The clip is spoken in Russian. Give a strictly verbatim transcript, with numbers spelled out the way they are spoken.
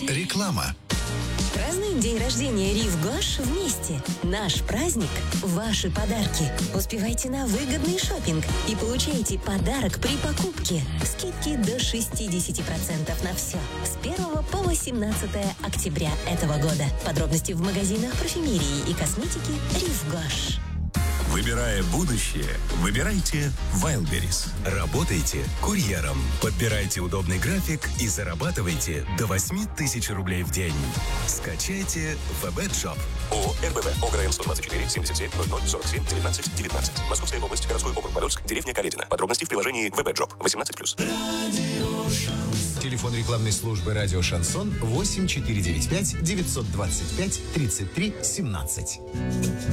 Реклама. Празднуем день рождения Рив Гош вместе. Наш праздник – ваши подарки. Успевайте на выгодный шопинг и получайте подарок при покупке. Скидки до шестьдесят процентов на все. С первого по восемнадцатое октября этого года. Подробности в магазинах парфюмерии и косметики Рив Гош. Выбирая будущее, выбирайте Wildberries. Работайте курьером. Подбирайте удобный график и зарабатывайте до восемь тысяч рублей в день. Скачайте WebEdShop. ООО РБВ. ОГРН сто двадцать четыре семьдесят семь ноль ноль сорок семь девятнадцать девятнадцать. Московская область, городской округ Подольск, деревня Каледина. Подробности в приложении WebEdShop. восемнадцать плюс. Телефон рекламной службы «Радио Шансон» восемь четыре девять пять девятьсот двадцать пять тридцать три семнадцать.